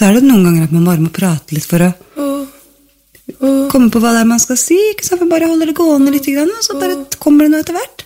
så det noen ganger at man bare må prate litt for å komme på hva det man skal si, ikke sant? For bare holder det gående litt grann, og så bare kommer det noe etter hvert.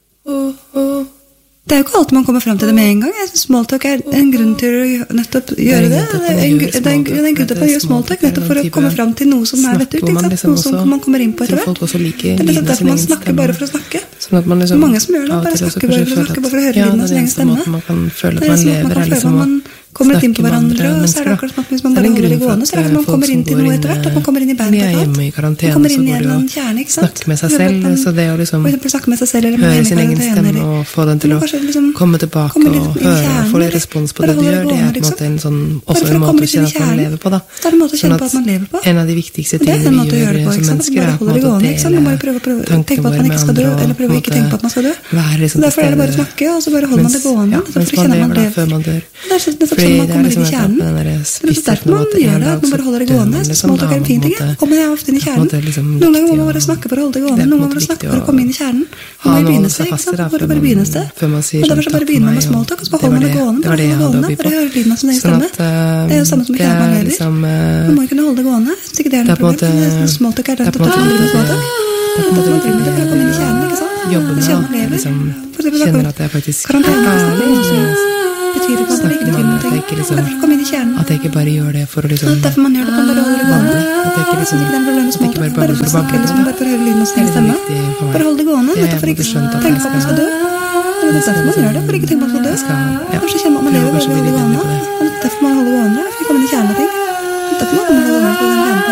Det jo ikke alltid man kommer frem til det med en gang. Jeg synes smalltalk en grunn til å nettopp gjøre det. Det en grunn til at man gjør smalltalk nettopp for å komme frem til noe som vettug, noe som man kommer inn på etter hvert. Det derfor man snakker bare for å snakke. Mange som gjør det, bare snakker bare for å høre lyden av sin egen stemme. Man kan føle at man lever, man kommer litt inn på hverandre, og så det akkurat som at hvis man bare holder det gående, så det at man kommer inn til noe etter hvert, at man kommer inn i bandet etter hvert. Man kommer inn i en eller annen kjerne, ikke sant? Snakke med seg selv, så det å liksom høre sin egen stemme og få den til å komme tilbake og høre og få litt respons på det du gjør, det på en måte en sånn, også en måte å kjenne at man lever på, da. Sånn at en av de viktigste tingene vi gjør som mennesker på en måte å dele tankene våre med andre og på en måte være liksom til stede mens man lever da før man dør. Fordi det liksom et eller annet med den spisset på en måte en dag så dør man liksom da på en måte kommer jeg ofte inn i kjernen. Noen ganger må man bare snakke for å holde det gående, noen ganger må man snakke for å komme inn i kjernen. Ha noen å seg fast i da før man sier og derfor så bare begynner man med smalltalk, og så holder man det gående, bare hører lyden av sin egen stemme. Det jo samme som i kjernen man lever. Man må kunne holde det gående, hvis ikke det noe problem. Smalltalk rett og slett smalltalk. Det man driver med det for å komme inn i kjernen, ikke sant? Jobbe med å liksom kjenner at jeg faktisk betyr ikke at det ikke betyr noe ting. Kom inn i kjernen. At jeg ikke bare gjør det for å liksom derfor man gjør det, man bare holder det gående. At jeg ikke liksom bare for å snakke, bare for å høre lyden av sin stemme. Bare holde det gående, nettopp for ikke tenke på at man skal dø. Det derfor man gjør det, for ikke tenke på at man skal dø. Kanskje kjenner man lever bare for å holde det gående. Derfor man holder det gående, for å komme inn i kjernen av ting. Derfor man kommer til å holde det gående.